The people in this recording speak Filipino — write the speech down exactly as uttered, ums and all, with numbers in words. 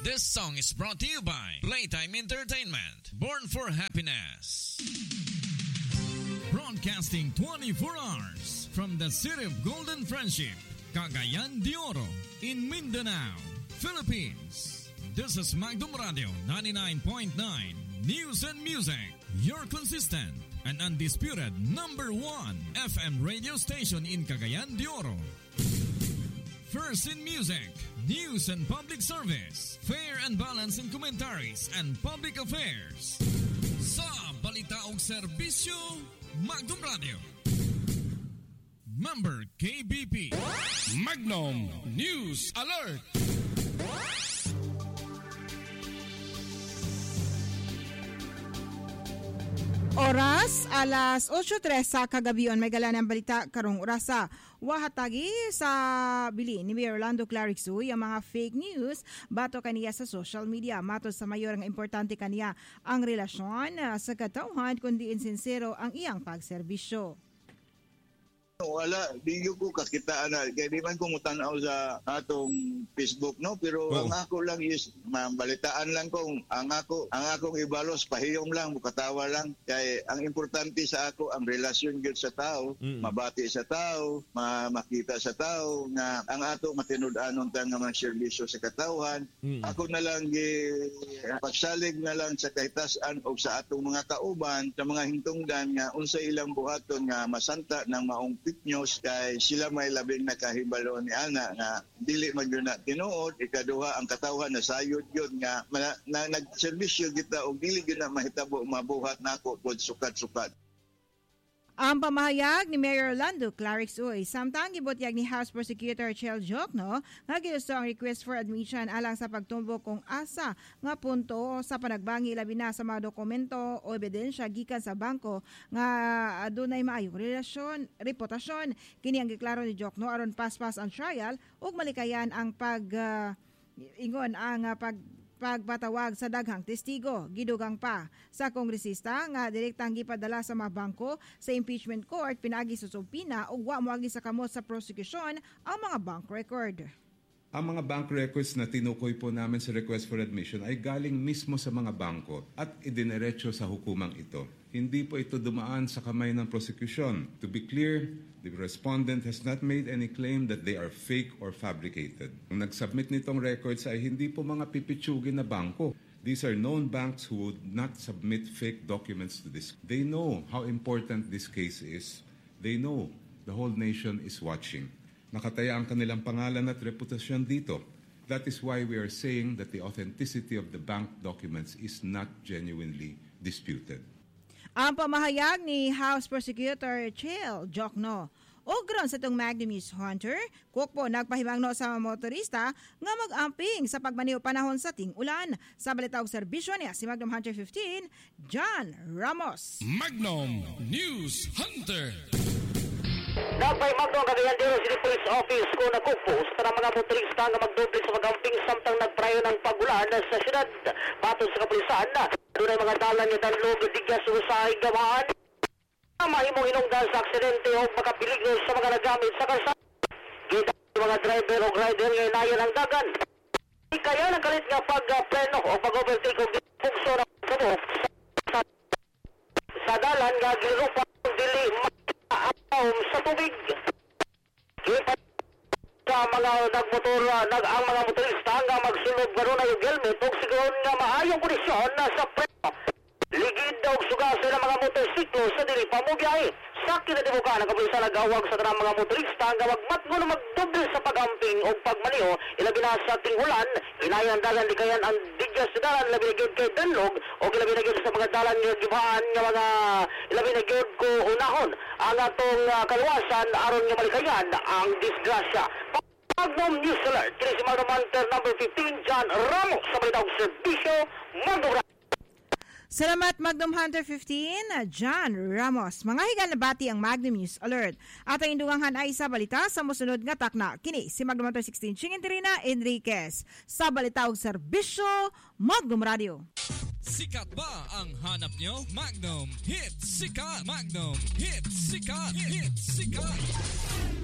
This song is brought to you by Playtime Entertainment. Born for Happiness. Broadcasting twenty-four hours from the city of Golden Friendship, Cagayan de Oro, in Mindanao, Philippines. This is Magdum Radio ninety-nine point nine News and Music, your consistent and undisputed number one F M radio station in Cagayan de Oro. First in music, news and public service, fair and balanced in commentaries and public affairs. Sa balita ug serbisyo, Magdum Radio. Member K B P. Magnum News Alert. Oras, alas eight tres sa kagabion. May gala ng balita karong orasa. Wahatagi sa bili ni Mayor Orlando Clarixuy ang mga fake news bato kaniya sa social media. Matod sa mayor nga importante kaniya ang relasyon sa katauhan kundi insincero ang iyang pagserbisyo. Wala, di ko kakita na. Kaya di man ko mutanaw sa atong Facebook, no? Pero oh. ang ako lang is, mabalitaan lang kong, ang ako, ang akong ibalos, pahiyom lang, mukatawa lang. Kaya ang importante sa ako, ang relasyon gyud sa tao, mm. mabati sa tao, ma makita sa tao, nga ang ato matinud-anon ta nga mga serbisyo sa katawhan. Mm. Ako na lang, eh, pagsalig na lang sa kahitasan o sa atong mga kauban, sa mga hintungdan nga, unsa ilang buhaton nga masanta ng maong news kay sila may labing nakahibalo ni ana nga dili man yun na tinuod. Ikaduha, ang katawhan na sayod yun nga na, na, nagserbisyo kita o dili yun na mahitabo mabuhat na ako pod sukat-sukat. Ang pamahayag ni Mayor Orlando Clarixuy samtang gibutyag ni House Prosecutor Chel Jokno nga giusto ang request for admission alang sa pagtumbo kung asa nga punto sa panagbangi labi na sa mga dokumento o ebidensya gikan sa bangko nga adunay maayong relasyon, reputasyon. Kini ang giklaro ni Jokno aron paspas ang trial ug malikayan ang pag uh, ingon ang uh, pag pagpatawag sa daghang testigo. Gidugang pa sa kongresista nga direktang gipadala sa mga bangko sa impeachment court pinagi sa subpina ug wa moagi sa kamot sa prosecution ang mga bank record. Ang mga bank records na tinukoy po namin sa request for admission ay galing mismo sa mga bangko at idinerecho sa hukumang ito. Hindi po ito dumaan sa kamay ng prosecution. To be clear, the respondent has not made any claim that they are fake or fabricated. Ang nag-submit nitong records ay hindi po mga pipitsugin na bangko. These are known banks who would not submit fake documents to this. They know how important this case is. They know the whole nation is watching. Nakataya ang kanilang pangalan at reputasyon dito. That is why we are saying that the authenticity of the bank documents is not genuinely disputed. Ang pamahayag ni House Prosecutor Chel Jokno. Ogron sa itong Magnum News Hunter, kuk po nagpahibangno sa mga motorista nga mag-amping sa pagmaniw panahon sa ting-ulan. Sa balita og serbisyo niya si Magnum Hunter fifteen, John Ramos. Magnum News Hunter. Napay Magno Cagayan de Oro City Police Office ko nagpupos para mga motorista nga magdoble sa magamping samtang nagprayo ng pagulan sa syudad. Batod sa kapulisan, doon ay mga dalan niya danlog digya sa higamaan. Mahimong hinungdan sa aksidente o pagkapiligro sa mga nagamit sa kalsada. Kita mga driver o rider nga inayon ang dagan. Kaya nagalit nga pag-preno o pag-overtake o pugso ng sabok sa dalan nga girupa dili maaw sa tubig. Kita sa mga nagmotor, nag, ang mga motorista nga magsulog gano'n na yung helmet o siguro nga maayong kondisyon na sa preno. Ligid daw sugaso ng mga motorsiklo sa dili pamubiyahe. Sakit na dibuka ng kapulisan nagawag sa tanang mga motorista nga magmatgo na magdoble sa pagamping o pagmaniho. Ilabi na sa tinghulan, inayan dalan di kayan ang digya sa dalan, ilabi na gyud kay Danlog o ilabi na gyud sa mga dalan nga gibaan nga mga ilabi na gyud ko unahon ang atong uh, kaluwasan aron nga malikayan ang disgrasya. Magnum News Alert, kini si Magnum Hunter number fifteen, John Ramos sa balitang serbisyo, Magnum. Salamat Magnum Hunter fifteen, John Ramos. Mga higal na bati ang Magnum News Alert. At ang indungangan ay sa balita sa musunod nga takna. Kini si Magnum Hunter sixteen, Chingenterina Enriquez. Sa balita og serbisyo, Magnum Radio. Sikat ba ang hanap nyo? Magnum Hit Sikat! Magnum Hit Sikat! Hit Sikat!